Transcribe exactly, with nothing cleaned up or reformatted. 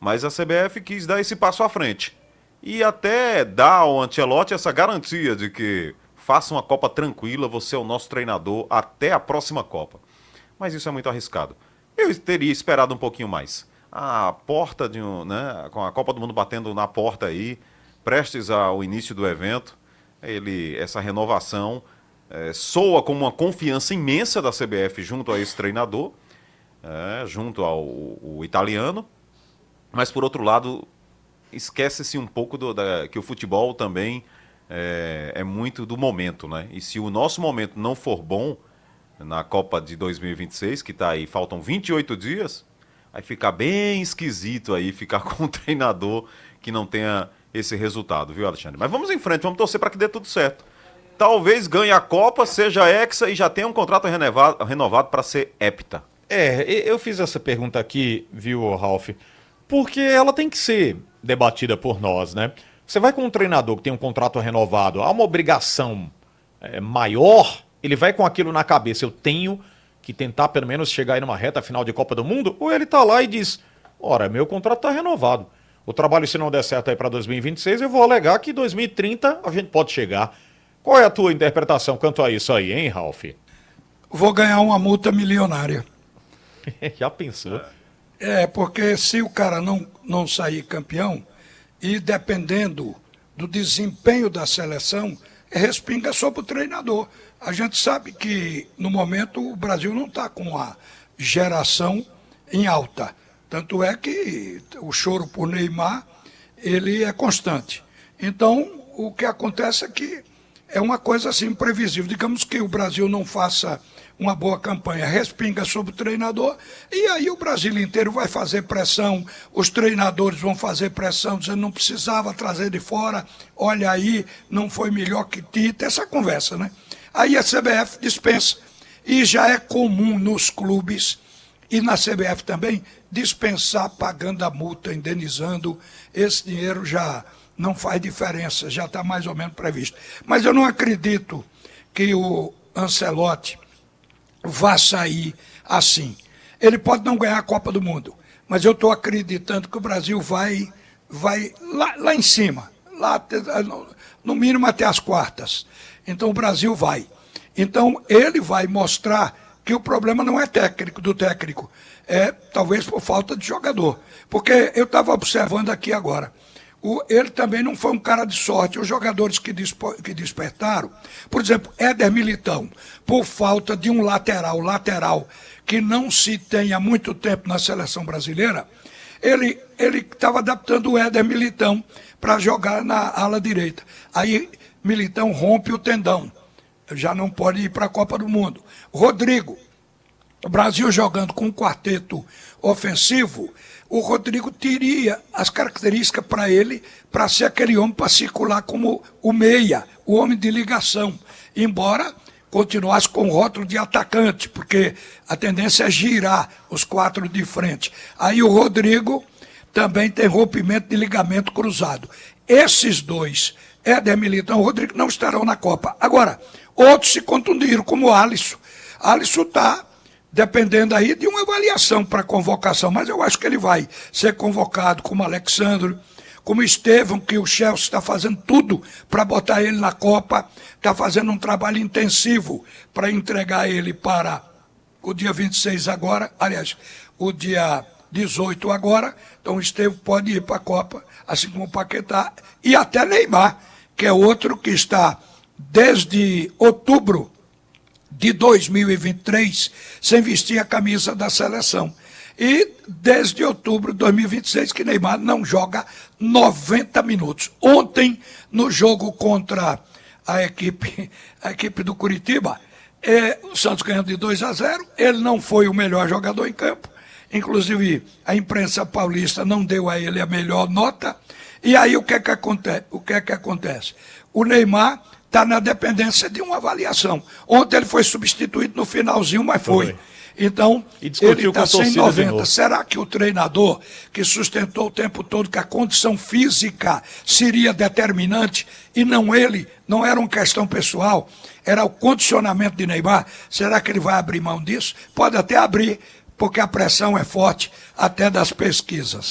mas a C B F quis dar esse passo à frente. E até dar ao Ancelotti essa garantia de que faça uma Copa tranquila, você é o nosso treinador até a próxima Copa. Mas isso é muito arriscado. Eu teria esperado um pouquinho mais. A porta de um, né, com a Copa do Mundo batendo na porta aí, prestes ao início do evento, ele, essa renovação é, soa como uma confiança imensa da C B F junto a esse treinador, é, junto ao o italiano, mas por outro lado, esquece-se um pouco do, da, que o futebol também é, é muito do momento, né? E se o nosso momento não for bom na Copa de dois mil e vinte e seis, que está aí, faltam vinte e oito dias, vai ficar bem esquisito aí ficar com um treinador que não tenha esse resultado, viu, Alexandre? Mas vamos em frente, vamos torcer para que dê tudo certo. Talvez ganhe a Copa, seja hexa e já tenha um contrato renovado, renovado para ser hepta. É, eu fiz essa pergunta aqui, viu, Ralf, porque ela tem que ser debatida por nós, né? Você vai com um treinador que tem um contrato renovado, há uma obrigação é, maior, ele vai com aquilo na cabeça, eu tenho que tentar pelo menos chegar aí numa reta final de Copa do Mundo, ou ele tá lá e diz, ora, meu contrato tá renovado, o trabalho se não der certo aí para dois mil e vinte e seis, eu vou alegar que dois mil e trinta a gente pode chegar. Qual é a tua interpretação quanto a isso aí, hein, Ralf? Vou ganhar uma multa milionária. Já pensou? É, porque se o cara não, não sair campeão, e dependendo do desempenho da seleção, respinga sobre o treinador. A gente sabe que, no momento, o Brasil não está com a geração em alta. Tanto é que o choro por Neymar, ele é constante. Então, o que acontece é que é uma coisa assim imprevisível. Digamos que o Brasil não faça uma boa campanha, respinga sobre o treinador, e aí o Brasil inteiro vai fazer pressão, os treinadores vão fazer pressão, dizendo não precisava trazer de fora, olha aí, não foi melhor que Tite, essa conversa, né? Aí a C B F dispensa, e já é comum nos clubes, e na C B F também, dispensar pagando a multa, indenizando, esse dinheiro já não faz diferença, já está mais ou menos previsto. Mas eu não acredito que o Ancelotti vá sair assim. Ele pode não ganhar a Copa do Mundo, mas eu estou acreditando que o Brasil vai, vai lá, lá em cima, lá, no mínimo até as quartas. Então o Brasil vai. Então ele vai mostrar que o problema não é técnico do técnico, é talvez por falta de jogador. Porque eu estava observando aqui agora, O, ele também não foi um cara de sorte. Os jogadores que, dispo, que despertaram, por exemplo, Éder Militão, por falta de um lateral, lateral que não se tem há muito tempo na seleção brasileira, ele ele estava adaptando o Éder Militão para jogar na ala direita. Aí Militão rompe o tendão, já não pode ir para a Copa do Mundo. Rodrigo, o Brasil jogando com um quarteto ofensivo, o Rodrigo teria as características para ele, para ser aquele homem para circular como o meia, o homem de ligação, embora continuasse com o rótulo de atacante, porque a tendência é girar os quatro de frente. Aí o Rodrigo também tem rompimento de ligamento cruzado. Esses dois, Éder Militão e Rodrigo, não estarão na Copa. Agora, outros se contundiram, como o Alisson. Alisson está dependendo aí de uma avaliação para convocação, mas eu acho que ele vai ser convocado como Alexandre, como Estevão, que o Chelsea está fazendo tudo para botar ele na Copa, está fazendo um trabalho intensivo para entregar ele para o dia vinte e seis agora, aliás, o dia dezoito agora, então o Estevão pode ir para a Copa, assim como o Paquetá, e até Neymar, que é outro que está desde outubro de dois mil e vinte e três, sem vestir a camisa da seleção. E desde outubro de dois mil e vinte e seis que Neymar não joga noventa minutos. Ontem, no jogo contra a equipe, a equipe do Curitiba, é, o Santos ganhando de dois a zero, ele não foi o melhor jogador em campo, inclusive a imprensa paulista não deu a ele a melhor nota, e aí o que é que acontece? O que é que acontece? O Neymar está na dependência de uma avaliação. Ontem ele foi substituído no finalzinho, mas foi. foi. Então, ele está sem noventa. Será que o treinador, que sustentou o tempo todo que a condição física seria determinante, e não ele, não era uma questão pessoal, era o condicionamento de Neymar, será que ele vai abrir mão disso? Pode até abrir, porque a pressão é forte até das pesquisas.